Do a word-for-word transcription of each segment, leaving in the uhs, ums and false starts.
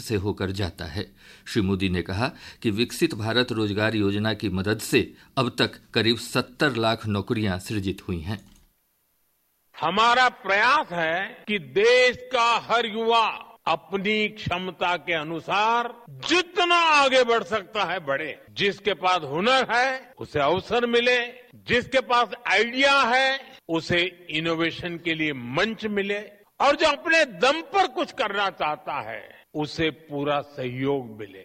से होकर जाता है। श्री मोदी ने कहा कि विकसित भारत रोजगार योजना की मदद से अब तक करीब सत्तर लाख नौकरियां सृजित हुई हैं। हमारा प्रयास है कि देश का हर युवा अपनी क्षमता के अनुसार जितना आगे बढ़ सकता है बढ़े। जिसके पास हुनर है उसे अवसर मिले, जिसके पास आइडिया है उसे इनोवेशन के लिए मंच मिले, और जो अपने दम पर कुछ करना चाहता है उसे पूरा सहयोग मिले।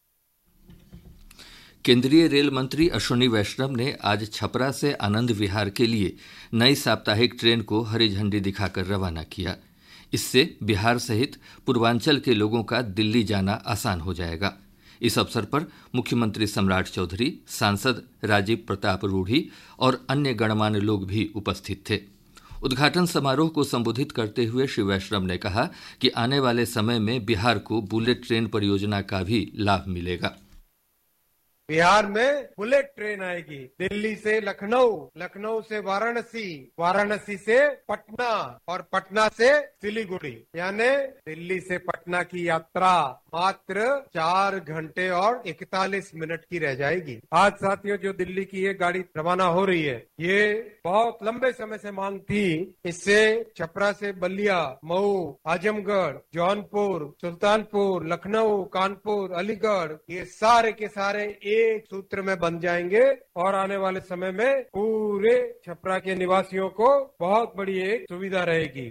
केंद्रीय रेल मंत्री अश्विनी वैष्णव ने आज छपरा से आनंद विहार के लिए नई साप्ताहिक ट्रेन को हरी झंडी दिखाकर रवाना किया। इससे बिहार सहित पूर्वांचल के लोगों का दिल्ली जाना आसान हो जाएगा। इस अवसर पर मुख्यमंत्री सम्राट चौधरी, सांसद राजीव प्रताप रूढ़ी और अन्य गणमान्य लोग भी उपस्थित थे। उद्घाटन समारोह को संबोधित करते हुए श्री वैष्णव ने कहा कि आने वाले समय में बिहार को बुलेट ट्रेन परियोजना का भी लाभ मिलेगा। बिहार में बुलेट ट्रेन आएगी, दिल्ली से लखनऊ, लखनऊ से वाराणसी, वाराणसी से पटना और पटना से सिलीगुड़ी, यानी दिल्ली से पटना की यात्रा मात्र चार घंटे और इकतालीस मिनट की रह जाएगी। आज साथियों, जो दिल्ली की ये गाड़ी रवाना हो रही है, ये बहुत लंबे समय से मांग थी। इससे छपरा से बलिया, मऊ, आजमगढ़, जौनपुर, सुल्तानपुर, लखनऊ, कानपुर, अलीगढ़, ये सारे के सारे एक सूत्र में बन जाएंगे और आने वाले समय में पूरे छपरा के निवासियों को बहुत बड़ी एक सुविधा रहेगी।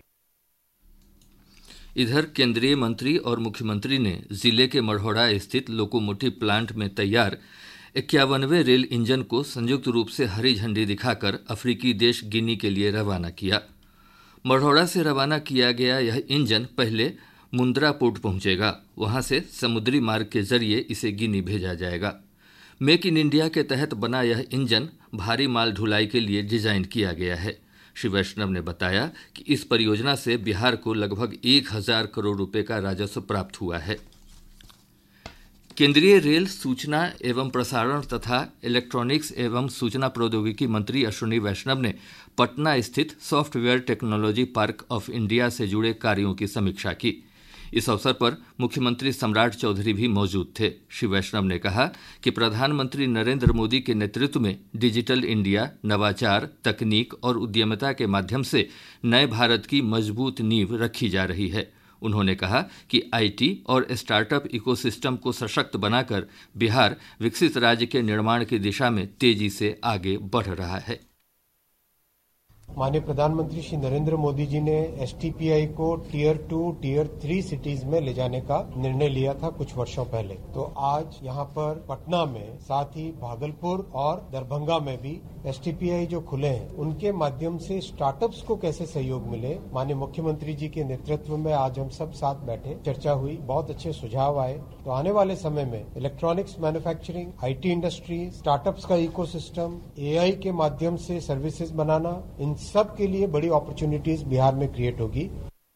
इधर केंद्रीय मंत्री और मुख्यमंत्री ने जिले के मढ़ौरा स्थित लोकोमोटिव प्लांट में तैयार इक्यावनवें रेल इंजन को संयुक्त रूप से हरी झंडी दिखाकर अफ्रीकी देश गिनी के लिए रवाना किया। मढ़ौरा से रवाना किया गया यह इंजन पहले मुंद्रा पोर्ट पहुंचेगा, वहां से समुद्री मार्ग के जरिए इसे गिनी भेजा जाएगा। मेक इन इंडिया के तहत बना यह इंजन भारी माल ढुलाई के लिए डिजाइन किया गया है। श्री वैष्णव ने बताया कि इस परियोजना से बिहार को लगभग एक हजार करोड़ रुपए का राजस्व प्राप्त हुआ है। केंद्रीय रेल, सूचना एवं प्रसारण तथा इलेक्ट्रॉनिक्स एवं सूचना प्रौद्योगिकी मंत्री अश्विनी वैष्णव ने पटना स्थित software technology park of India से जुड़े कार्यों की समीक्षा की। इस अवसर पर मुख्यमंत्री सम्राट चौधरी भी मौजूद थे। श्री वैष्णव ने कहा कि प्रधानमंत्री नरेंद्र मोदी के नेतृत्व में डिजिटल इंडिया, नवाचार, तकनीक और उद्यमिता के माध्यम से नए भारत की मजबूत नींव रखी जा रही है। उन्होंने कहा कि आईटी और स्टार्टअप इकोसिस्टम को सशक्त बनाकर बिहार विकसित राज्य के निर्माण की दिशा में तेजी से आगे बढ़ रहा है। माननीय प्रधानमंत्री श्री नरेंद्र मोदी जी ने एसटीपीआई को tier two, tier three cities में ले जाने का निर्णय लिया था कुछ वर्षों पहले। तो आज यहाँ पर पटना में, साथ ही भागलपुर और दरभंगा में भी एसटीपीआई जो खुले हैं, उनके माध्यम से स्टार्टअप्स को कैसे सहयोग मिले, माननीय मुख्यमंत्री जी के नेतृत्व में आज हम सब साथ बैठे, चर्चा हुई, बहुत अच्छे सुझाव आए। तो आने वाले समय में electronics manufacturing, IT industry, startups का इकोसिस्टम, एआई के माध्यम से सर्विसेज बनाना, इन सब के लिए बड़ी अपॉर्चुनिटीज बिहार में क्रिएट होगी।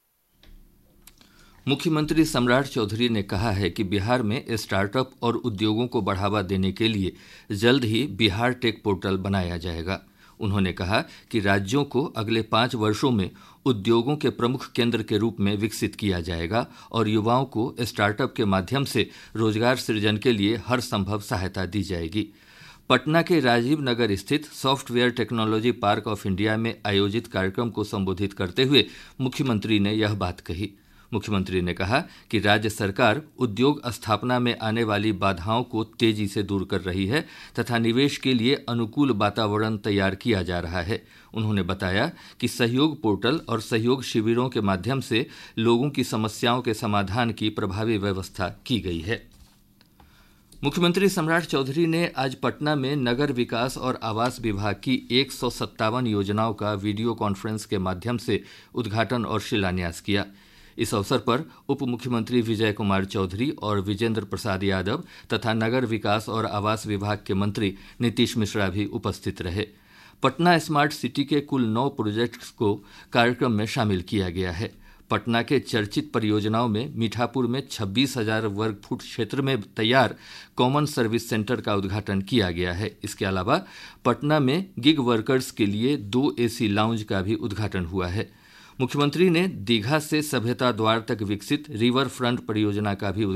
मुख्यमंत्री सम्राट चौधरी ने कहा है कि बिहार में स्टार्टअप और उद्योगों को बढ़ावा देने के लिए जल्द ही बिहार टेक पोर्टल बनाया जाएगा। उन्होंने कहा कि राज्यों को अगले पांच वर्षों में उद्योगों के प्रमुख केंद्र के रूप में विकसित किया जाएगा और युवाओं को स्टार्टअप के माध्यम से रोजगार सृजन के लिए हर संभव सहायता दी जाएगी। पटना के राजीव नगर स्थित software technology park of India में आयोजित कार्यक्रम को संबोधित करते हुए मुख्यमंत्री ने यह बात कही। मुख्यमंत्री ने कहा कि राज्य सरकार उद्योग स्थापना में आने वाली बाधाओं को तेजी से दूर कर रही है तथा निवेश के लिए अनुकूल वातावरण तैयार किया जा रहा है। उन्होंने बताया कि सहयोग पोर्टल और सहयोग शिविरों के माध्यम से लोगों की समस्याओं के समाधान की प्रभावी व्यवस्था की गई है। मुख्यमंत्री सम्राट चौधरी ने आज पटना में नगर विकास और आवास विभाग की एक सौ सत्तावन योजनाओं का वीडियो कॉन्फ्रेंस के माध्यम से उद्घाटन और शिलान्यास किया। इस अवसर पर उप मुख्यमंत्री विजय कुमार चौधरी और विजेंद्र प्रसाद यादव तथा नगर विकास और आवास विभाग के मंत्री नीतीश मिश्रा भी उपस्थित रहे। पटना स्मार्ट सिटी के कुल नौ प्रोजेक्ट्स को कार्यक्रम में शामिल किया गया है। पटना के चर्चित परियोजनाओं में मीठापुर में छब्बीस हजार वर्ग फुट क्षेत्र में तैयार कॉमन सर्विस सेंटर का उद्घाटन किया गया है। इसके अलावा पटना में गिग वर्कर्स के लिए दो एसी लाउंज का भी उद्घाटन हुआ है। मुख्यमंत्री ने दीघा से सभ्यता द्वार तक विकसित रिवर फ्रंट परियोजना का भी